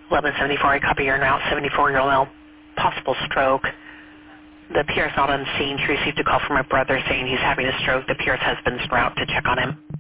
1174, I copy your route, 74-year-old male, possible stroke. The PR's not on scene. She received a call from my brother saying he's having a stroke. The PR's husband's route to check on him.